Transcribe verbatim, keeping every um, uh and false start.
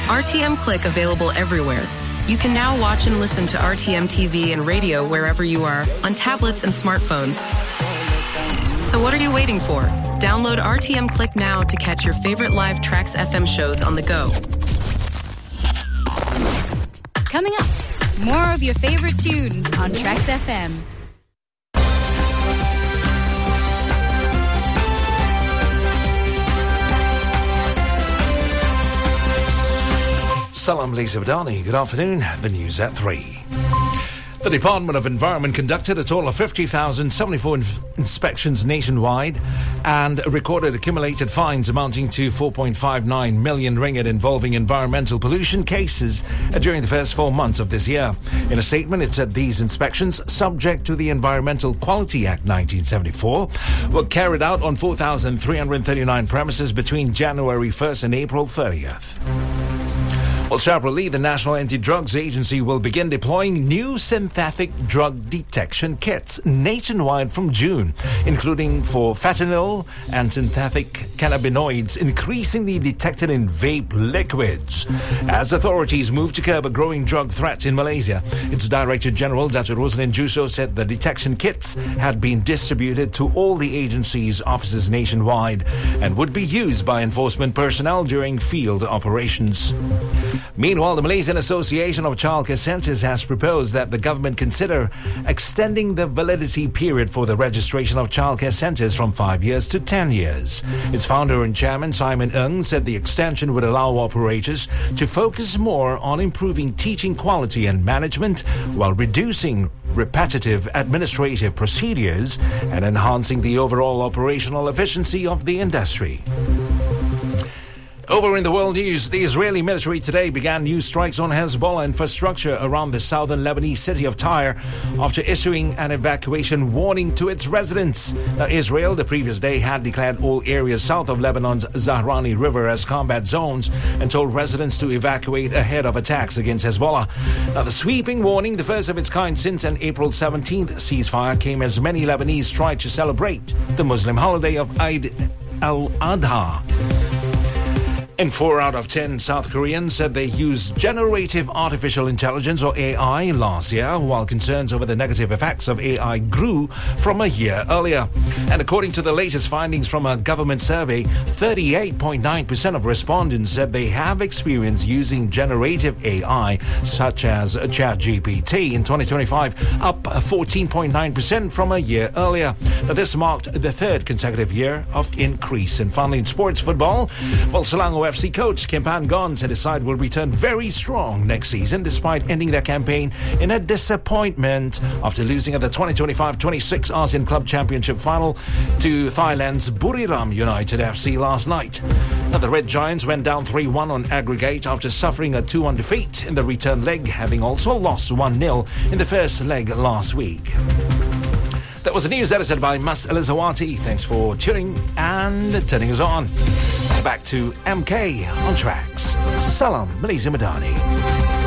R T M Click available everywhere. You can now watch and listen to R T M T V and radio wherever you are, on tablets and smartphones. So what are you waiting for? Download R T M Click now to catch your favorite live Trax F M shows on the go. Coming up, more of your favorite tunes on Trax F M. Salam Lisa Badani. Good afternoon. The news at three. The Department of Environment conducted a total of fifty thousand seventy-four in- inspections nationwide and recorded accumulated fines amounting to four point five nine million ringgit involving environmental pollution cases during the first four months of this year. In a statement, it said these inspections, subject to the Environmental Quality Act nineteen seventy-four, were carried out on four thousand three hundred thirty-nine premises between January first and April thirtieth. Well, separately, the National Anti-Drugs Agency will begin deploying new synthetic drug detection kits nationwide from June, including for fentanyl and synthetic cannabinoids increasingly detected in vape liquids. As authorities move to curb a growing drug threat in Malaysia, its Director General, Dato' Roslyn Juso, said the detection kits had been distributed to all the agency's offices nationwide and would be used by enforcement personnel during field operations. Meanwhile, the Malaysian Association of Childcare Centres has proposed that the government consider extending the validity period for the registration of childcare centres from five years to ten years. Its founder and chairman, Simon Ng, said the extension would allow operators to focus more on improving teaching quality and management while reducing repetitive administrative procedures and enhancing the overall operational efficiency of the industry. Over in the world news, the Israeli military today began new strikes on Hezbollah infrastructure around the southern Lebanese city of Tyre after issuing an evacuation warning to its residents. Now, Israel, the previous day, had declared all areas south of Lebanon's Zahrani River as combat zones and told residents to evacuate ahead of attacks against Hezbollah. Now, the sweeping warning, the first of its kind since an April seventeenth ceasefire, came as many Lebanese tried to celebrate the Muslim holiday of Eid al-Adha. And four out of ten South Koreans said they used generative artificial intelligence, or A I, last year, while concerns over the negative effects of A I grew from a year earlier. And according to the latest findings from a government survey, thirty-eight point nine percent of respondents said they have experience using generative A I, such as ChatGPT, in twenty twenty-five, up fourteen point nine percent from a year earlier. Now, this marked the third consecutive year of increase. And finally, in sports football, well, Selangor F C coach Kempan Gon said his side will return very strong next season despite ending their campaign in a disappointment after losing at the twenty twenty-five twenty-six ASEAN Club Championship final to Thailand's Buriram United F C last night. Now, the Red Giants went down three one on aggregate after suffering a two one defeat in the return leg, having also lost one nil in the first leg last week. That was the news edited by Mas Elizawati. Thanks for tuning and turning us on. Back to M K on Trax. Salam Malaysia Madani.